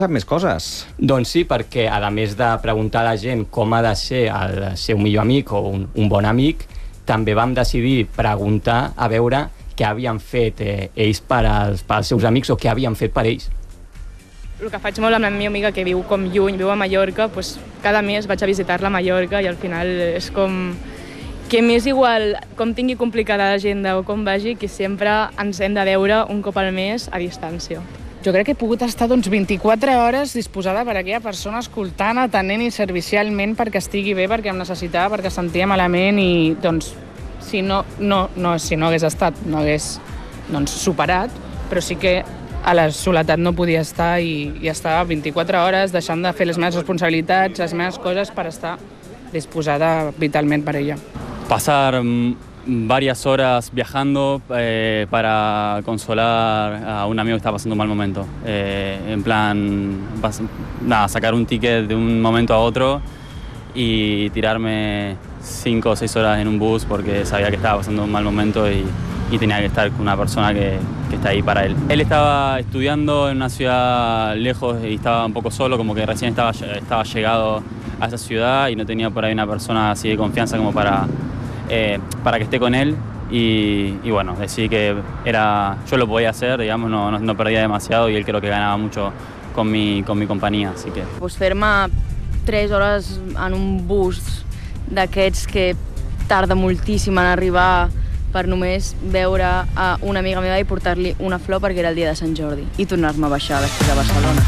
sap més coses. Doncs sí, perquè a més de preguntar a la gent com ha de ser el seu millor amic o un bon amic, també vam decidir preguntar a veure què havien fet ells per als seus amics o què havien fet per ells. El que faig molt amb la meva amiga, que viu com lluny, viu a Mallorca, doncs cada mes vaig a visitar-la a Mallorca i al final és com que m'és igual com tingui complicada l'agenda o com vagi, que sempre ens hem de veure un cop al mes a distància. Jo crec que he pogut estar 24 hores disposada per a aquella persona, escoltant, atenent i servicialment perquè estigui bé, perquè em necessitava, perquè sentia malament i doncs si no hagués estat, no hagués superat, però sí que a la soledat no podia estar i estava 24 hores deixant de fer les meves responsabilitats, les meves coses per estar disposada vitalment per ella. Pasar varias horas viajando para consolar a un amigo que está pasando un mal momento. En plan, sacar un ticket de un momento a otro y tirarme 5 o 6 horas en un bus porque sabía que estaba pasando un mal momento y tenía que estar con una persona que está ahí para él. Él estaba estudiando en una ciudad lejos y estaba un poco solo, como que recién estaba llegado a esa ciudad y no tenía por ahí una persona así de confianza como para que esté con él y bueno, decidí que yo lo podía hacer, digamos, no perdía demasiado y él creo que ganaba mucho con mi compañía, así que... Pues fer-me 3 hores en un bus d'aquests que tarda moltíssim en arribar per només veure a una amiga meva i portar-li una flor perquè era el dia de Sant Jordi i tornar-me a baixar després a Barcelona.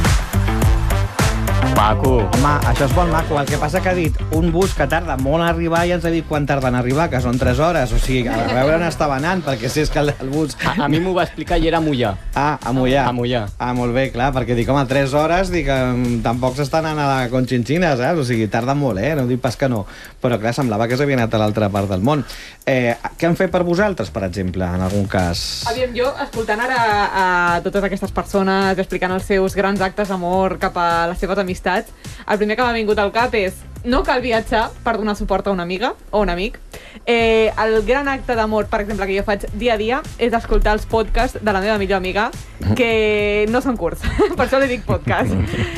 Maco. Home, això és molt maco. El que passa que ha dit un bus que tarda molt a arribar i ens ha dit quan tarda en arribar, que són 3 hores. O sigui, a veure on estava anant, perquè si és que el bus... A mi m'ho va explicar i era a Mollà. Ah, a Mollà. A Mollà. Ah, molt bé, clar, perquè dic, home, 3 hores, dic, tampoc s'estan anant a la Conchinchina, saps? O sigui, tarda molt, no dic pas que no. Però, clar, semblava que s'havia anat a l'altra part del món. Què han fet per vosaltres, per exemple, en algun cas? Aviam, jo, escoltant ara a totes aquestes persones explicant els seus grans actes d'amor cap a les seves amistats, el primer que m'ha vingut al cap és no cal viatjar per donar suport a una amiga o un amic. El gran acte d'amor, per exemple, que jo faig dia a dia és escoltar els podcasts de la meva millor amiga, que no són curts, per això li dic podcast.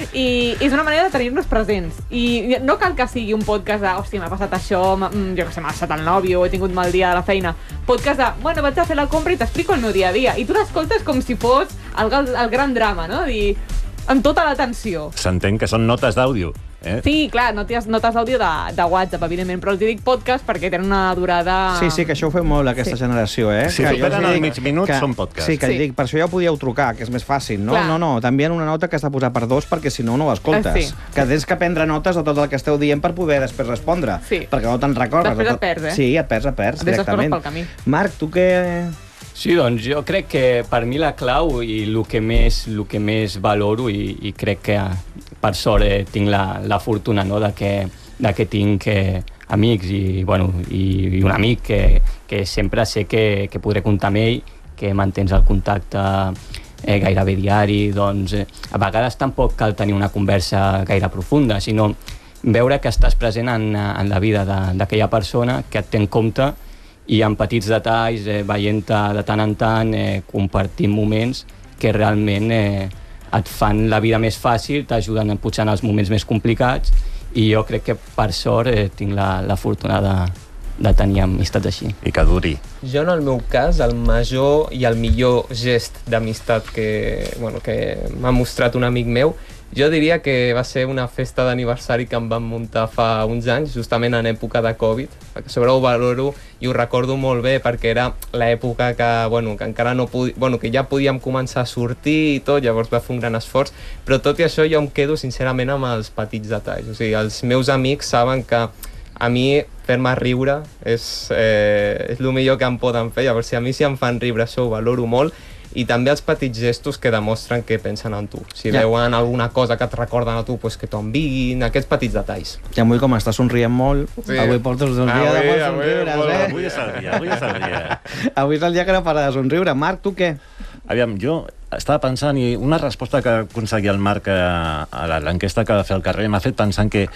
I és una manera de tenir-nos presents. I no cal que sigui un podcast de, hòstia, m'ha passat això, jo que sé, m'ha passat el nòvio, he tingut mal dia a la feina. Podcast de, bueno, vaig a fer la compra i t'explico el meu dia a dia. I tu l'escoltes com si fos el gran drama, no? Dir, amb tota l'atenció. S'entén que són notes d'àudio. Sí, clar, notes d'àudio de WhatsApp, evidentment, però els dic podcast perquè tenen una durada... Sí, que això ho feu molt, aquesta generació, Si superen el mig minut, són podcast. Sí, que dic, per això ja ho podíeu trucar, que és més fàcil, no? No, t'envien una nota que has de posar per 2 perquè si no, no ho escoltes. Que tens que prendre notes de tot el que esteu dient per poder després respondre, perquè no te'n recordes. Després et perds, Sí, et perds directament. Marc, tu què... Sí, doncs jo crec que per mi la clau i el que més valoro i crec que per sort tinc la fortuna, no, de que tinc amics i un amic que sempre sé que podré comptar amb ell, que mantens el contacte gairebé diari, doncs a vegades tampoc cal tenir una conversa gaire profunda, sinó veure que estàs present en la vida d'aquella persona, que et té en compte i amb petits detalls, veient-te de tant en tant, compartint moments que realment et fan la vida més fàcil, t'ajuden potser en els moments més complicats i jo crec que per sort tinc la fortuna de tenir amistats així. I que duri. Jo, en el meu cas, el major i el millor gest d'amistat que m'ha mostrat un amic meu, jo diria que va ser una festa d'aniversari que em van muntar fa uns anys, justament en època de Covid. Sobre ho valoro i ho recordo molt bé perquè era l'època que encara no que ja podíem començar a sortir i tot, llavors va fer un gran esforç, però tot i això jo em quedo sincerament amb els petits detalls. O sigui, els meus amics saben que a mi fer-me riure és el millor que em poden fer, llavors si a mi em fan riure això ho valoro molt. I també els petits gestos que demostren que pensen en tu. Si veuen alguna cosa que et recorden a tu, pues que t'ho enviguin, aquests petits detalls. I avui, com estàs somrient molt, avui portes un dia de molt somriures, Avui és el dia. Avui és el dia que no para de somriure. Marc, tu què? Aviam, jo estava pensant, i una resposta que aconseguia el Marc a l'enquesta que va fer al carrer m'ha fet pensant que,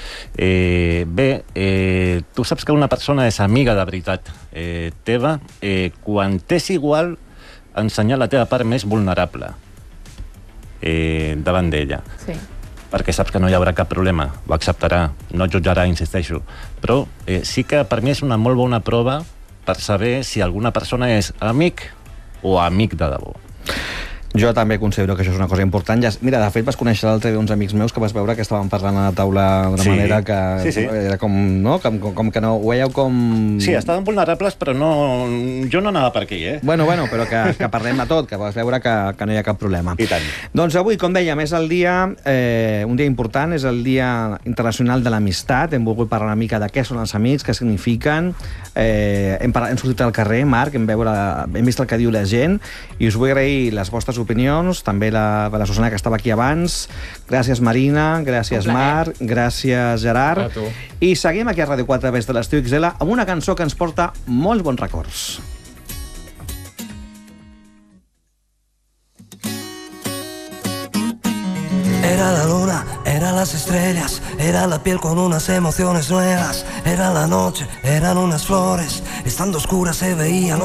tu saps que una persona és amiga de veritat teva quan t'és igual ensenyar la teva part més vulnerable. davant d'ella. Sí. Perquè saps que no hi haurà cap problema, ho acceptarà, no jutjarà, insisteixo. Però sí que per mi és una molt bona prova per saber si alguna persona és amic o amic de debò. Jo també considero que això és una cosa important. Mira, de fet, vas conèixer l'altre dia uns amics meus que vas veure que estaven parlant a la taula d'una manera que era com, no? Com que no ho veieu com... Sí, estaven vulnerables, però jo no anava per aquí, Bueno, però que parlem de tot, que vas veure que no hi ha cap problema. I tant. Doncs avui, com dèiem, és el dia, un dia important, és el Dia Internacional de l'Amistat. Hem volgut parlar una mica de què són els amics, què signifiquen. Hem sortit al carrer, Marc, hem vist el que diu la gent, i us vull agrair les vostres opinions, també la Susana, que estava aquí abans. Gràcies, Marina, gràcies, Marc, gràcies, Gerard. I seguim aquí a Ràdio 4 des de l'Estiu XL amb una cançó que ens porta molts bons records. Era la luna, eran las estrellas, era la piel con unas emociones nuevas, era la noche, eran unas flores, estando oscura se veían los